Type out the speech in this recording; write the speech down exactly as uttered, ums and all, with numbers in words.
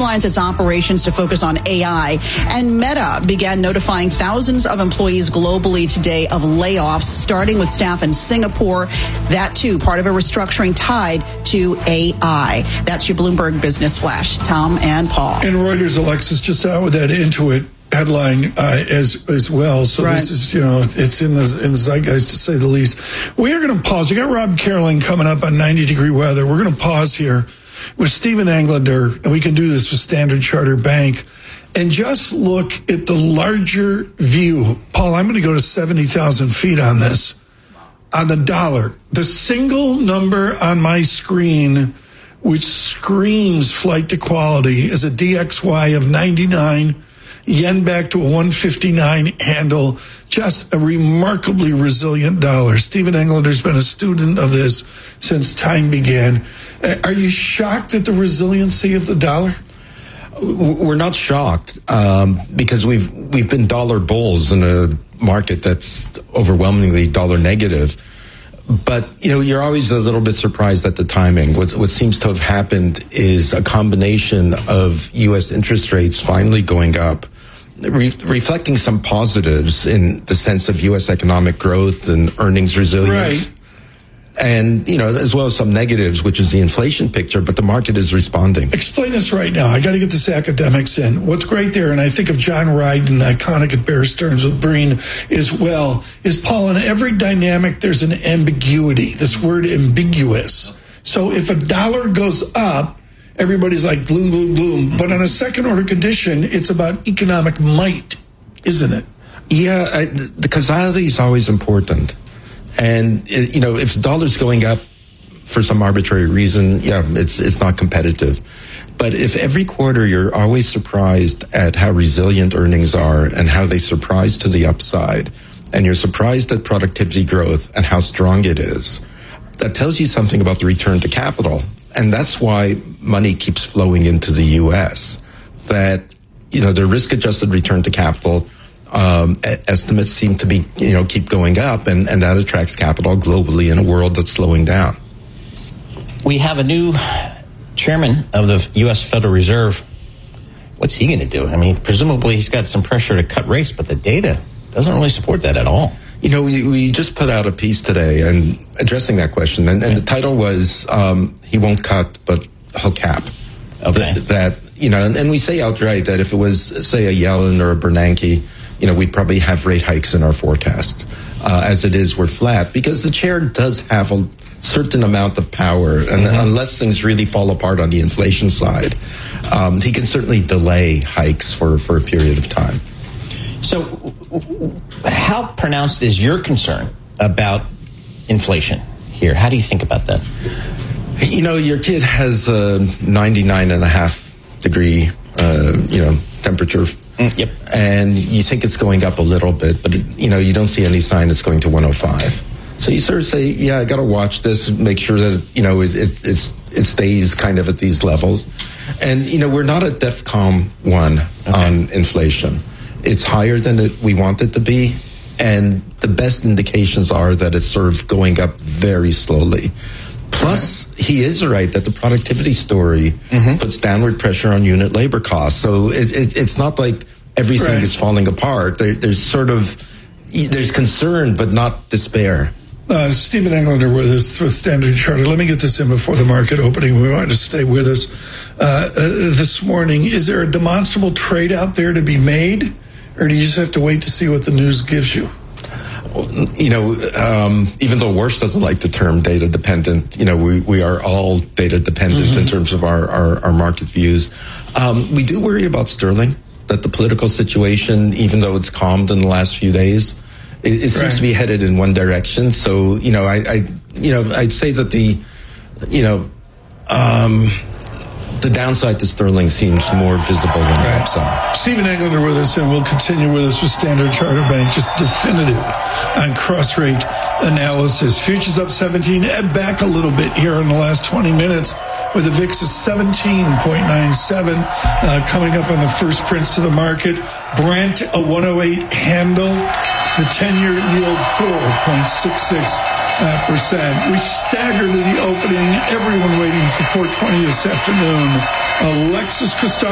lines its operations to focus on A I. And Meta began notifying thousands of employees globally today of layoffs, starting with staff in Singapore. That, too, part of a restructuring tied to A I. That's your Bloomberg Business Flash. Tom and Paul. And Reuters, Alexis, just out with that Intuit headline uh, as as well. So right. This is, you know, it's in the, in the zeitgeist, to say the least. We are going to pause. We got Rob Caroline coming up on ninety degree weather. We're going to pause here with Stephen Englander, and we can do this with Standard Chartered Bank, and just look at the larger view. Paul, I'm going to go to seventy thousand feet on this, on the dollar. The single number on my screen, which screams flight to quality, is a D X Y of ninety-nine, yen back to a one fifty-nine handle. Just a remarkably resilient dollar. Stephen Englander's been a student of this since time began. Are you shocked at the resiliency of the dollar? We're not shocked um, because we've we've been dollar bulls in a market that's overwhelmingly dollar negative. But, you know, you're always a little bit surprised at the timing. What, what seems to have happened is a combination of U S interest rates finally going up, re- reflecting some positives in the sense of U S economic growth and earnings resilience. Right. And, you know, as well as some negatives, which is the inflation picture, but the market is responding. Explain this right now. I got to get this academics in. What's great there, and I think of John Ryden, iconic at Bear Stearns with Breen as well, is, Paul, in every dynamic, there's an ambiguity. This word ambiguous. So if a dollar goes up, everybody's like gloom, gloom, gloom. But on a second order condition, it's about economic might, isn't it? Yeah, I, the causality is always important. And, you know, if the dollar's going up for some arbitrary reason, yeah, it's it's not competitive. But if every quarter you're always surprised at how resilient earnings are and how they surprise to the upside, and you're surprised at productivity growth and how strong it is, that tells you something about the return to capital. And that's why money keeps flowing into the U S. That, you know, the risk-adjusted return to capital Um, estimates seem to be, you know, keep going up, and, and that attracts capital globally in a world that's slowing down. We have a new chairman of the U S Federal Reserve. What's he going to do? I mean, presumably he's got some pressure to cut rates, but the data doesn't really support that at all. You know, we, we just put out a piece today and addressing that question, and, and the title was um, "He Won't Cut, but He'll Cap." Okay. Th- that you know, and, and we say outright that if it was, say, a Yellen or a Bernanke, you know, we'd probably have rate hikes in our forecast. Uh, as it is, we're flat because the chair does have a certain amount of power, and mm-hmm. unless things really fall apart on the inflation side, um, he can certainly delay hikes for, for a period of time. So how pronounced is your concern about inflation here? How do you think about that? You know, your kid has a ninety-nine and a half degree, uh, you know, temperature. Mm, yep. And you think it's going up a little bit, but, it, you know, you don't see any sign it's going to one oh five. So you sort of say, yeah, I got to watch this and make sure that, you know, it, it, it's, it stays kind of at these levels. And, you know, we're not at DEFCON one okay. on inflation. It's higher than it, we want it to be. And the best indications are that it's sort of going up very slowly. Plus, he is right that the productivity story mm-hmm. puts downward pressure on unit labor costs. So it, it, it's not like everything right. is falling apart. There, there's sort of, there's concern, but not despair. Uh, Stephen Englander with us with Standard Chartered. Let me get this in before the market opening. We wanted to stay with us uh, uh, this morning. Is there a demonstrable trade out there to be made, or do you just have to wait to see what the news gives you? You know, um, even though Worst doesn't like the term data dependent, you know, we, we are all data dependent mm-hmm. in terms of our, our, our market views. Um, we do worry about sterling, that the political situation, even though it's calmed in the last few days, it, it right. seems to be headed in one direction. So, you know, I, I, you know, I'd say that the, you know, um, the downside to sterling seems more visible than the upside. Stephen Englander with us, and we'll continue with us with Standard Chartered Bank, just definitive on cross-rate analysis. Futures up seventeen, ebb back a little bit here in the last twenty minutes, with the V I X is seventeen point nine seven, uh, coming up on the first prints to the market. Brent, a one oh eight handle. The ten-year yield, four point six six percent. We stagger to the opening. Everyone waiting for four twenty this afternoon. Alexis Costanzo.